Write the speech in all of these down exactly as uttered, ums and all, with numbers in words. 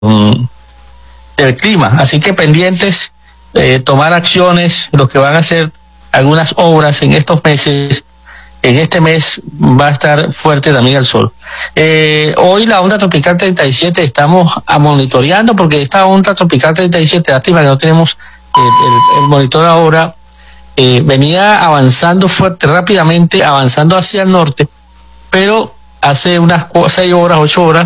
um, del clima. Así que pendientes, eh, tomar acciones, los que van a hacer algunas obras en estos meses. En este mes va a estar fuerte también el sol. Eh, hoy la onda tropical treinta y siete estamos a monitoreando, porque esta onda tropical treinta y siete, lástima que no tenemos el, el, el monitor ahora, eh, venía avanzando fuerte, rápidamente, avanzando hacia el norte, pero hace unas seis horas, ocho horas,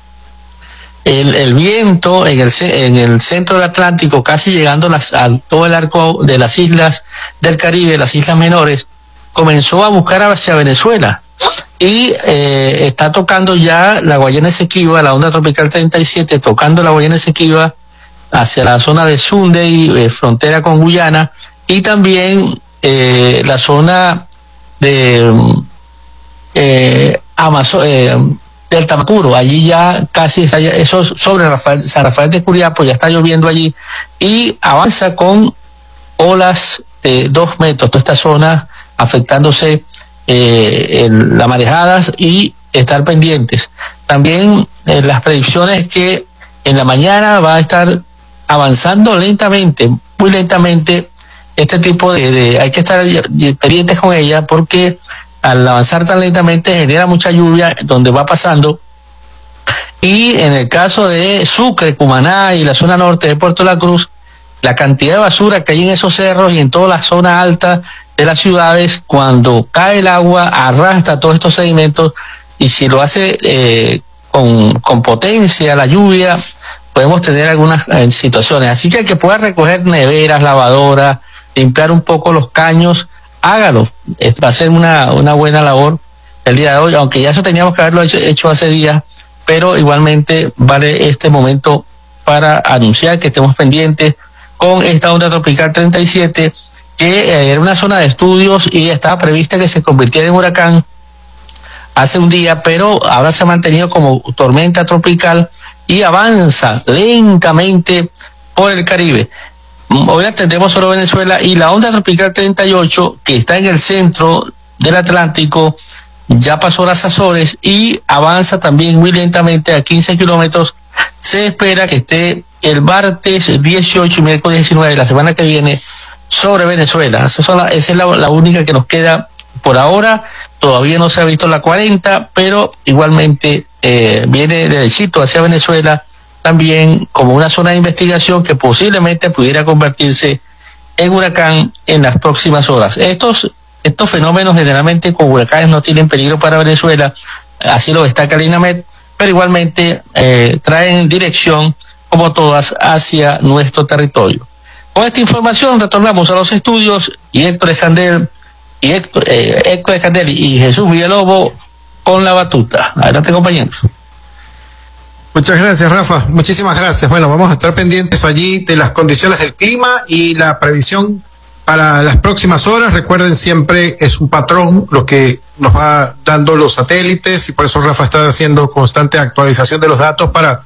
el, el viento en el, en el centro del Atlántico, casi llegando las, a todo el arco de las islas del Caribe, las islas menores, comenzó a buscar hacia Venezuela y eh, está tocando ya la Guayana Esequiba, la onda tropical treinta y siete, tocando la Guayana Esequiba hacia la zona de Sunday, eh, frontera con Guyana, y también eh, la zona de eh, Amazo, eh, del Tamacuro. Allí ya casi está, ya, eso sobre Rafael, San Rafael de Curiapo, ya está lloviendo allí y avanza con olas de dos metros, toda esta zona afectándose eh, el, las marejadas, y estar pendientes. También eh, las predicciones que en la mañana va a estar avanzando lentamente, muy lentamente, este tipo de, de hay que estar pendientes con ella, porque al avanzar tan lentamente genera mucha lluvia donde va pasando. Y en el caso de Sucre, Cumaná y la zona norte de Puerto La Cruz, la cantidad de basura que hay en esos cerros y en toda la zona alta de las ciudades, cuando cae el agua arrastra todos estos sedimentos, y si lo hace eh, con, con potencia la lluvia, podemos tener algunas eh, situaciones. Así que el que pueda recoger neveras, lavadoras, limpiar un poco los caños, hágalo. Va a ser una, una buena labor el día de hoy, aunque ya eso teníamos que haberlo hecho, hecho hace días, pero igualmente vale este momento para anunciar que estemos pendientes con esta onda tropical treinta y siete, que eh, era una zona de estudios y estaba prevista que se convirtiera en huracán hace un día, pero ahora se ha mantenido como tormenta tropical y avanza lentamente por el Caribe. Hoy atendemos solo Venezuela, y la onda tropical treinta y ocho, que está en el centro del Atlántico, ya pasó las Azores y avanza también muy lentamente a quince kilómetros. Se espera que esté el martes dieciocho y miércoles diecinueve de la semana que viene sobre Venezuela. Esa es, la, esa es la, la única que nos queda por ahora. Todavía no se ha visto la cuarenta, pero igualmente eh, viene derechito hacia Venezuela, también como una zona de investigación que posiblemente pudiera convertirse en huracán en las próximas horas. Estos, estos fenómenos generalmente con huracanes no tienen peligro para Venezuela, así lo destaca el INAMED, pero igualmente eh, traen dirección, como todas, hacia nuestro territorio. Con esta información retornamos a los estudios, y Héctor Escandel y Héctor, eh, Héctor Escandel y Jesús Villalobos con la batuta. Adelante, compañeros. Muchas gracias, Rafa. Muchísimas gracias. Bueno, vamos a estar pendientes allí de las condiciones del clima y la previsión para las próximas horas. Recuerden, siempre es un patrón lo que nos va dando los satélites, y por eso Rafa está haciendo constante actualización de los datos para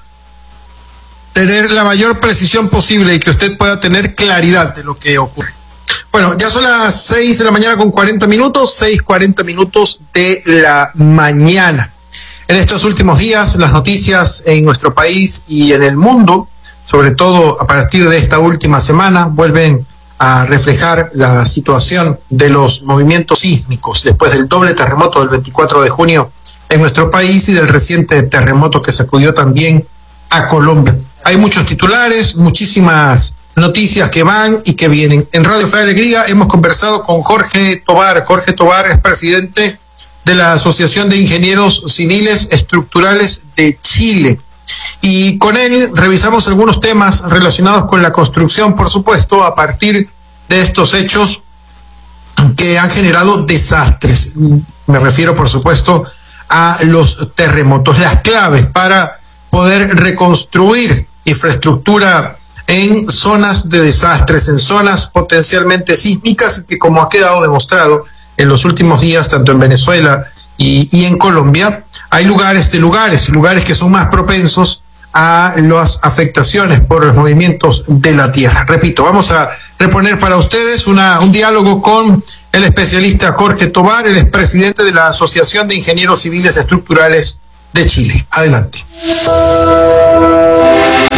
tener la mayor precisión posible y que usted pueda tener claridad de lo que ocurre. Bueno, ya son las seis de la mañana con cuarenta minutos, seis cuarenta minutos de la mañana. En estos últimos días, las noticias en nuestro país y en el mundo, sobre todo a partir de esta última semana, vuelven a reflejar la situación de los movimientos sísmicos después del doble terremoto del veinticuatro de junio en nuestro país y del reciente terremoto que sacudió también a Colombia. Hay muchos titulares, muchísimas noticias que van y que vienen. En Radio Fe y Alegría hemos conversado con Jorge Tobar. Jorge Tobar es presidente de la Asociación de Ingenieros Civiles Estructurales de Chile. Y con él revisamos algunos temas relacionados con la construcción, por supuesto, a partir de estos hechos que han generado desastres. Me refiero, por supuesto, a los terremotos, las claves para poder reconstruir infraestructura en zonas de desastres, en zonas potencialmente sísmicas, que, como ha quedado demostrado en los últimos días, tanto en Venezuela y, y en Colombia, hay lugares de lugares, lugares que son más propensos a las afectaciones por los movimientos de la tierra. Repito, vamos a reponer para ustedes una, un diálogo con el especialista Jorge Tobar, el expresidente de la Asociación de Ingenieros Civiles Estructurales de Chile. Adelante.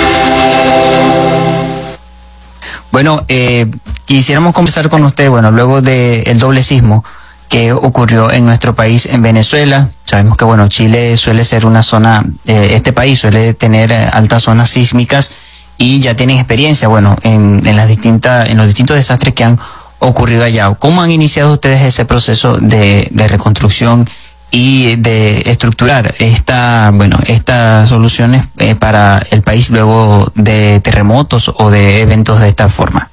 Bueno, eh, quisiéramos conversar con usted, bueno, luego del doble sismo que ocurrió en nuestro país, en Venezuela. Sabemos que, bueno, Chile suele ser una zona, eh, este país suele tener eh, altas zonas sísmicas y ya tienen experiencia, bueno, en, en las distintas, en los distintos desastres que han ocurrido allá. ¿Cómo han iniciado ustedes ese proceso de, de reconstrucción y de estructurar esta, bueno, estas soluciones eh, para el país luego de terremotos o de eventos de esta forma?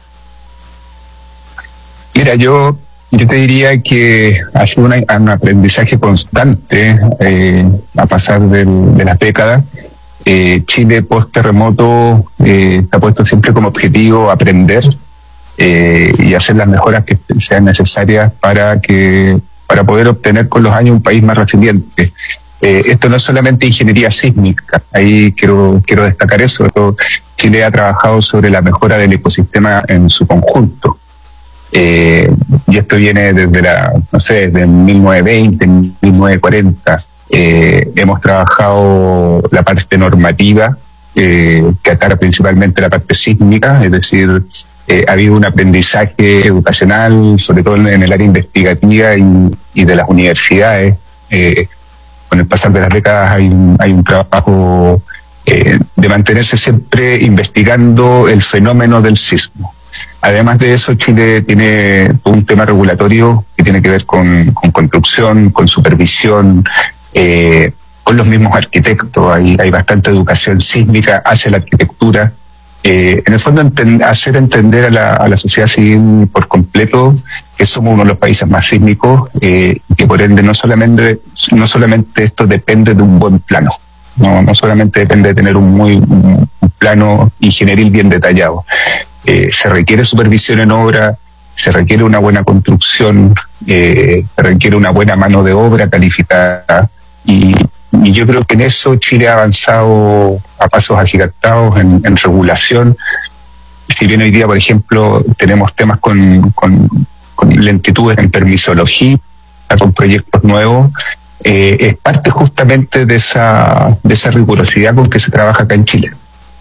Mira, yo Yo te diría que ha sido una, un aprendizaje constante eh, a pasar del, de las décadas. Eh, Chile post terremoto eh, ha puesto siempre como objetivo aprender eh, y hacer las mejoras que sean necesarias para que para poder obtener con los años un país más resiliente. Eh, esto no es solamente ingeniería sísmica, ahí quiero quiero destacar eso. Chile ha trabajado sobre la mejora del ecosistema en su conjunto. Eh, y esto viene desde la, no sé, desde mil novecientos veinte, mil novecientos cuarenta. Eh, hemos trabajado la parte normativa, eh, que ataca principalmente la parte sísmica, es decir, eh, ha habido un aprendizaje educacional, sobre todo en, en el área investigativa y, y de las universidades. Eh, con el pasar de las décadas hay un, hay un trabajo eh, de mantenerse siempre investigando el fenómeno del sismo. Además de eso, Chile tiene un tema regulatorio que tiene que ver con, con construcción, con supervisión, eh, con los mismos arquitectos. Hay, hay bastante educación sísmica hacia la arquitectura. Eh, en el fondo, enten, hacer entender a la, a la sociedad civil por completo que somos uno de los países más sísmicos, eh, y que por ende no solamente, no solamente esto depende de un buen plano. No, no solamente depende de tener un muy un, un plano ingenieril bien detallado. Eh, se requiere supervisión en obra, se requiere una buena construcción, eh, se requiere una buena mano de obra calificada y, y yo creo que en eso Chile ha avanzado a pasos agigantados en, en regulación. Si bien hoy día, por ejemplo, tenemos temas con, con, con lentitudes en permisología, con proyectos nuevos, eh, es parte justamente de esa, de esa rigurosidad con que se trabaja acá en Chile.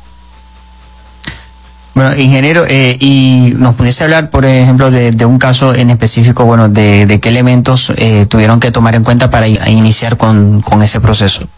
Bueno, ingeniero, eh, y nos pudiese hablar, por ejemplo, de, de un caso en específico, bueno, de, de qué elementos eh, tuvieron que tomar en cuenta para in- iniciar con, con ese proceso.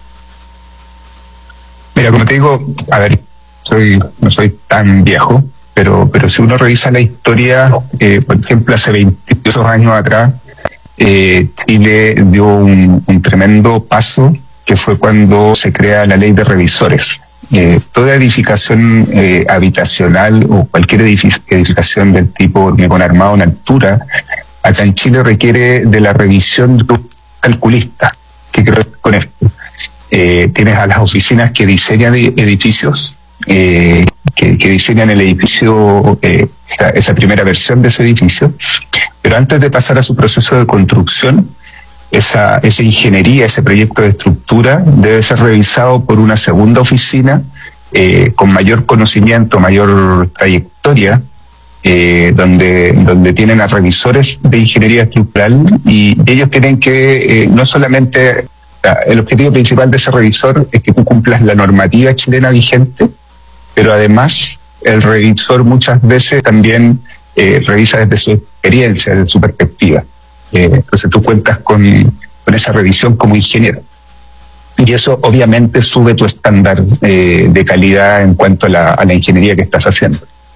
Mira, como te digo, a ver, soy no soy tan viejo, pero pero si uno revisa la historia, eh, por ejemplo, hace veintiocho años atrás, eh, Chile dio un, un tremendo paso, que fue cuando se crea la ley de revisores. Eh, toda edificación eh, habitacional o cualquier edific- edificación del tipo hormigón armado en altura, acá en Chile requiere de la revisión de un calculista. ¿Qué quiero decir con esto? Eh, tienes a las oficinas que diseñan edificios, eh, que, que diseñan el edificio, eh, esa, esa primera versión de ese edificio, pero antes de pasar a su proceso de construcción, Esa, esa ingeniería, ese proyecto de estructura debe ser revisado por una segunda oficina eh, con mayor conocimiento, mayor trayectoria, eh, donde, donde tienen a revisores de ingeniería estructural y ellos tienen que eh, no solamente, el objetivo principal de ese revisor es que tú cumplas la normativa chilena vigente, pero además el revisor muchas veces también eh, revisa desde su experiencia, desde su perspectiva. Eh, entonces tú cuentas con, con esa revisión como ingeniero. Y eso obviamente sube tu estándar eh, de calidad en cuanto a la, a la ingeniería que estás haciendo.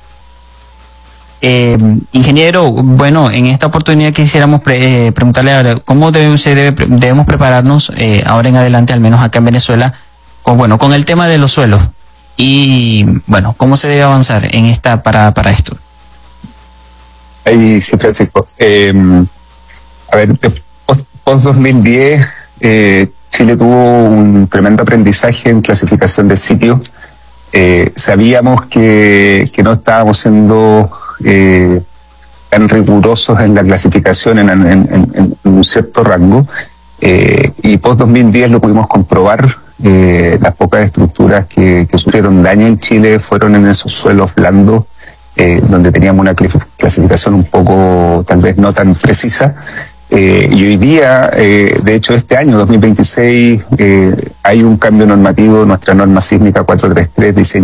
Eh, ingeniero, bueno, en esta oportunidad quisiéramos pre- eh, preguntarle ahora, ¿cómo debemos, se debe, debemos prepararnos eh, ahora en adelante, al menos acá en Venezuela, con, bueno, con el tema de los suelos? Y, bueno, ¿cómo se debe avanzar en esta para, para esto? Ahí sí, Francisco. Eh, A ver, post dos mil diez, eh, Chile tuvo un tremendo aprendizaje en clasificación de sitios. Eh, sabíamos que, que no estábamos siendo eh, tan rigurosos en la clasificación en, en, en, en un cierto rango. Eh, y post dos mil diez lo pudimos comprobar. Eh, las pocas estructuras que, que sufrieron daño en Chile fueron en esos suelos blandos, eh, donde teníamos una clasificación un poco, tal vez no tan precisa. Eh, y hoy día, eh, de hecho este año, dos mil veintiséis, eh, hay un cambio normativo, nuestra norma sísmica cuatrocientos treinta y tres diseñada